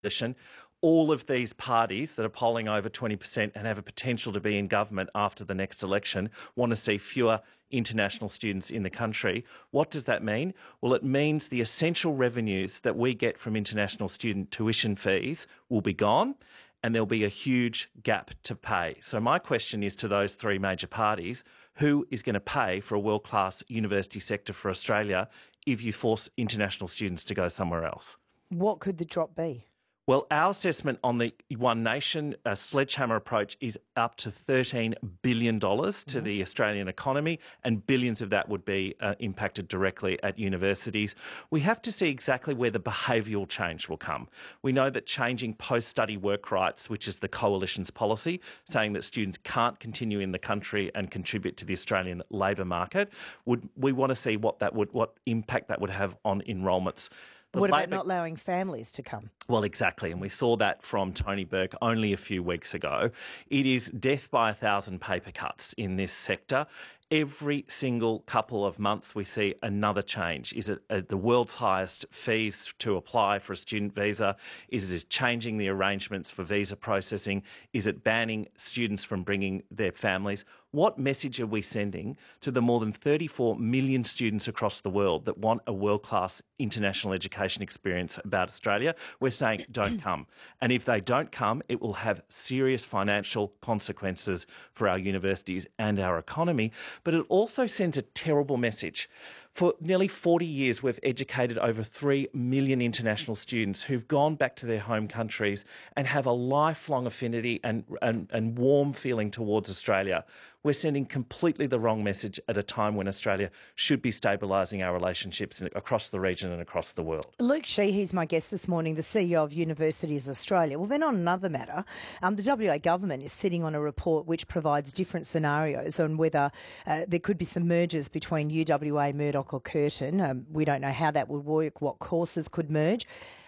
opposition. All of these parties that are polling over 20% and have a potential to be in government after the next election want to see fewer international students in the country. What does that mean? Well, it means the essential revenues that we get from international student tuition fees will be gone, and there'll be a huge gap to pay. So my question is to those three major parties, who is going to pay for a world-class university sector for Australia if you force international students to go somewhere else? What could the drop be? Well, our assessment on the One Nation sledgehammer approach is up to $13 billion to the Australian economy, and billions of that would be impacted directly at universities. We have to see exactly where the behavioural change will come. We know that changing post-study work rights, which is the Coalition's policy, saying that students can't continue in the country and contribute to the Australian labour market, we want to see what impact that would have on enrolments. What about not allowing families to come? Well, exactly. And we saw that from Tony Burke only a few weeks ago. It is death by 1,000 paper cuts in this sector. Every single couple of months we see another change. Is it the world's highest fees to apply for a student visa? Is it changing the arrangements for visa processing? Is it banning students from bringing their families? What message are we sending to the more than 34 million students across the world that want a world-class international education experience about Australia? We're saying don't come. And if they don't come, it will have serious financial consequences for our universities and our economy. But it also sends a terrible message. For nearly 40 years, we've educated over 3 million international students who've gone back to their home countries and have a lifelong affinity and warm feeling towards Australia. We're sending completely the wrong message at a time when Australia should be stabilising our relationships across the region and across the world. Luke Sheehy's my guest this morning, the CEO of Universities Australia. Well, then on another matter, the WA government is sitting on a report which provides different scenarios on whether there could be some mergers between UWA, Murdoch or Curtin. We don't know how that would work, what courses could merge.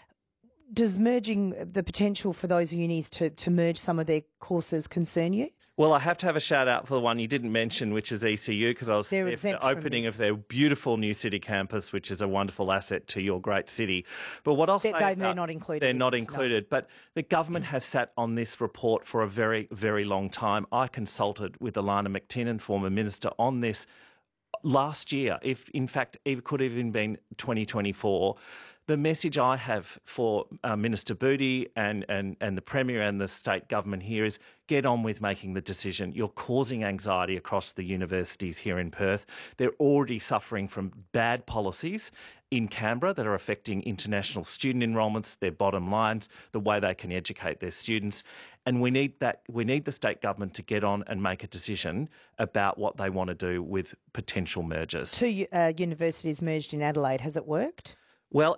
Does merging the potential for those unis to merge some of their courses concern you? Well, I have to have a shout out for the one you didn't mention, which is ECU, because I was there for the opening of their beautiful new city campus, which is a wonderful asset to your great city. But what I'll say, they're not included. They're not included. No. But the government has sat on this report for a very, very long time. I consulted with Alana McTinnon, former minister, on this last year. If in fact it could have even been 2024. The message I have for Minister Booty and the Premier and the state government here is get on with making the decision. You're causing anxiety across the universities here in Perth. They're already suffering from bad policies in Canberra that are affecting international student enrolments, their bottom lines, the way they can educate their students. And we need the state government to get on and make a decision about what they want to do with potential mergers. 2 universities merged in Adelaide. Has it worked? Well,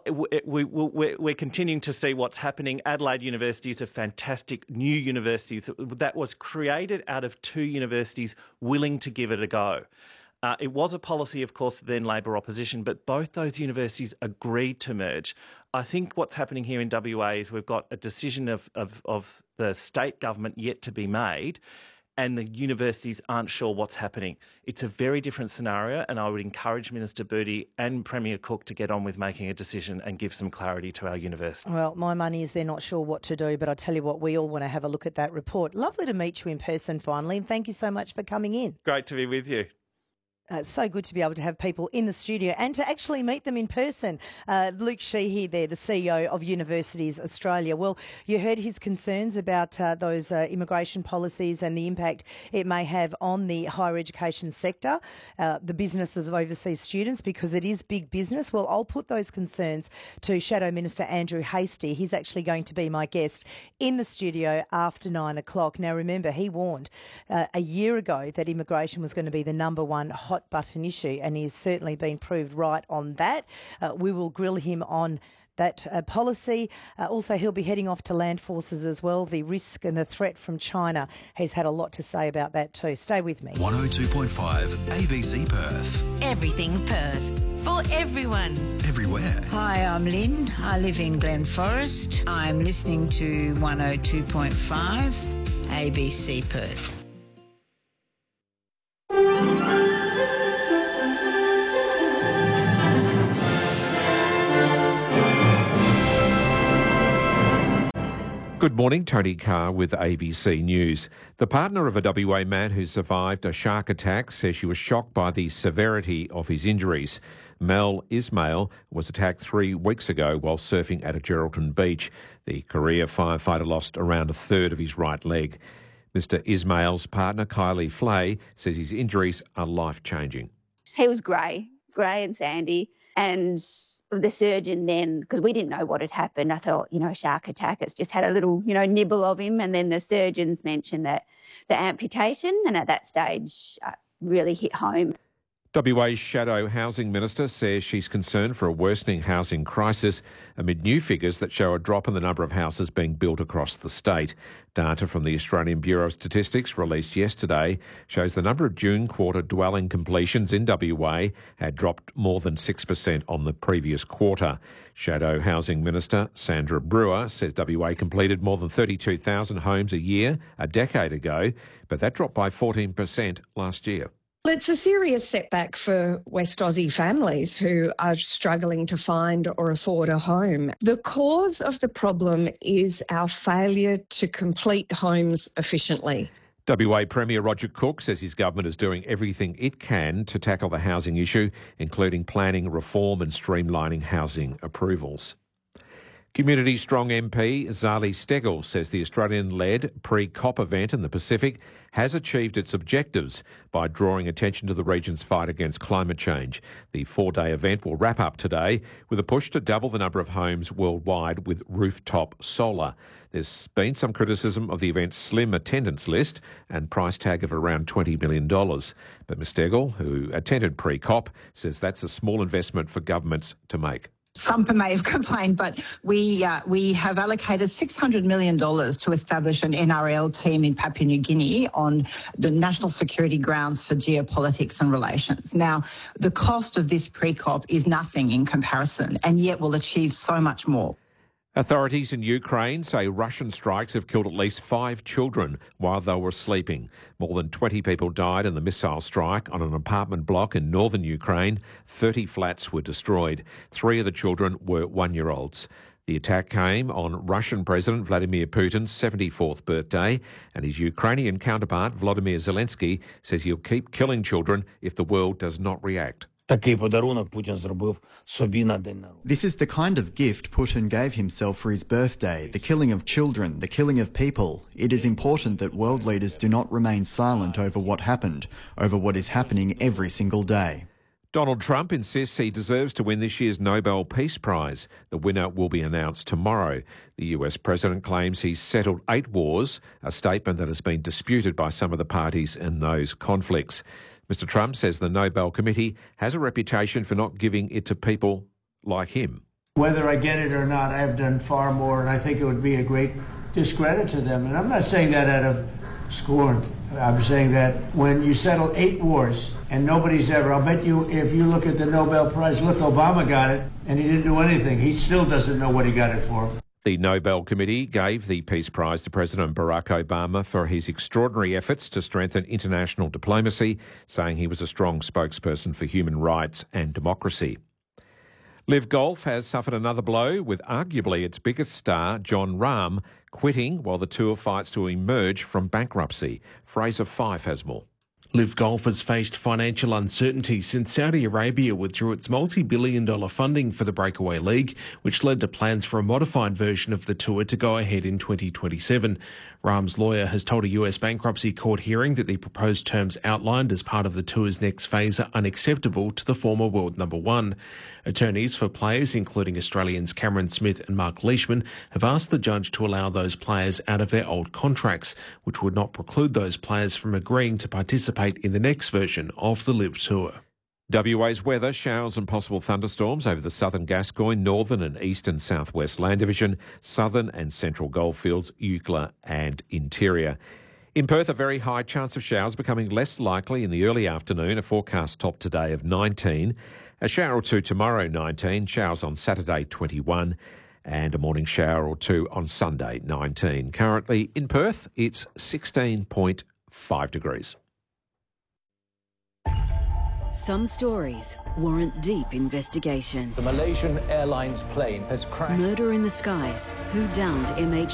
we're continuing to see what's happening. Adelaide University is a fantastic new university that was created out of 2 universities willing to give it a go. It was a policy, of course, then Labor opposition, but both those universities agreed to merge. I think what's happening here in WA is we've got a decision of the state government yet to be made, and the universities aren't sure what's happening. It's a very different scenario, and I would encourage Minister Booty and Premier Cook to get on with making a decision and give some clarity to our university. Well, my money is they're not sure what to do, but I tell you what, we all want to have a look at that report. Lovely to meet you in person finally, and thank you so much for coming in. Great to be with you. It's so good to be able to have people in the studio and to actually meet them in person. Luke Sheehy there, the CEO of Universities Australia. Well, you heard his concerns about those immigration policies and the impact it may have on the higher education sector, the business of overseas students, because it is big business. Well, I'll put those concerns to Shadow Minister Andrew Hastie. He's actually going to be my guest in the studio after 9 o'clock. Now, remember, he warned a year ago that immigration was going to be the number one hot button issue, and he's certainly been proved right on that. We will grill him on that policy. Also, he'll be heading off to land forces as well. The risk and the threat from China. He's had a lot to say about that too. Stay with me. 102.5 ABC Perth. Everything Perth. For everyone. Everywhere. Hi, I'm Lynn. I live in Glen Forest. I'm listening to 102.5 ABC Perth. Good morning, Tony Carr with ABC News. The partner of a WA man who survived a shark attack says she was shocked by the severity of his injuries. Mel Ismail was attacked 3 weeks ago while surfing at a Geraldton beach. The Korea firefighter lost around a third of his right leg. Mr Ismail's partner, Kylie Flay, says his injuries are life-changing. He was grey and sandy, and the surgeon then, because we didn't know what had happened, I thought, shark attack, it's just had a little, nibble of him, and then the surgeons mentioned that the amputation, and at that stage really hit home. WA's Shadow Housing Minister says she's concerned for a worsening housing crisis amid new figures that show a drop in the number of houses being built across the state. Data from the Australian Bureau of Statistics released yesterday shows the number of June quarter dwelling completions in WA had dropped more than 6% on the previous quarter. Shadow Housing Minister Sandra Brewer says WA completed more than 32,000 homes a year a decade ago, but that dropped by 14% last year. It's a serious setback for West Aussie families who are struggling to find or afford a home. The cause of the problem is our failure to complete homes efficiently. WA Premier Roger Cook says his government is doing everything it can to tackle the housing issue, including planning reform and streamlining housing approvals. Community Strong MP Zali Steggall says the Australian-led pre-COP event in the Pacific has achieved its objectives by drawing attention to the region's fight against climate change. The 4-day event will wrap up today with a push to double the number of homes worldwide with rooftop solar. There's been some criticism of the event's slim attendance list and price tag of around $20 million. But Ms Steggall, who attended pre-COP, says that's a small investment for governments to make. Some may have complained, but we have allocated $600 million to establish an NRL team in Papua New Guinea on the national security grounds for geopolitics and relations. Now, the cost of this pre-COP is nothing in comparison, and yet will achieve so much more. Authorities in Ukraine say Russian strikes have killed at least 5 children while they were sleeping. More than 20 people died in the missile strike on an apartment block in northern Ukraine. 30 flats were destroyed. 3 of the children were 1-year-olds. The attack came on Russian President Vladimir Putin's 74th birthday, and his Ukrainian counterpart Volodymyr Zelensky says he'll keep killing children if the world does not react. This is the kind of gift Putin gave himself for his birthday, the killing of children, the killing of people. It is important that world leaders do not remain silent over what happened, over what is happening every single day. Donald Trump insists he deserves to win this year's Nobel Peace Prize. The winner will be announced tomorrow. The US president claims he's settled 8 wars, a statement that has been disputed by some of the parties in those conflicts. Mr Trump says the Nobel Committee has a reputation for not giving it to people like him. Whether I get it or not, I have done far more, and I think it would be a great discredit to them. And I'm not saying that out of scorn. I'm saying that when you settle 8 wars and nobody's ever, I'll bet you if you look at the Nobel Prize, look, Obama got it and he didn't do anything. He still doesn't know what he got it for. The Nobel Committee gave the Peace Prize to President Barack Obama for his extraordinary efforts to strengthen international diplomacy, saying he was a strong spokesperson for human rights and democracy. Liv Golf has suffered another blow with arguably its biggest star, Jon Rahm, quitting while the tour fights to emerge from bankruptcy. Fraser Fife has more. Liv Golf has faced financial uncertainty since Saudi Arabia withdrew its multi-billion-dollar funding for the Breakaway League, which led to plans for a modified version of the tour to go ahead in 2027. Rahm's lawyer has told a US bankruptcy court hearing that the proposed terms outlined as part of the tour's next phase are unacceptable to the former world number one. Attorneys for players, including Australians Cameron Smith and Mark Leishman, have asked the judge to allow those players out of their old contracts, which would not preclude those players from agreeing to participate in the next version of the Live Tour. WA's weather, showers and possible thunderstorms over the southern Gascoyne, northern and eastern southwest land division, southern and central goldfields, Eucla and interior. In Perth, a very high chance of showers becoming less likely in the early afternoon, a forecast top today of 19. A shower or two tomorrow, 19. Showers on Saturday, 21. And a morning shower or two on Sunday, 19. Currently in Perth, it's 16.5 degrees. Some stories warrant deep investigation. The Malaysian Airlines plane has crashed. Murder in the skies. Who downed MH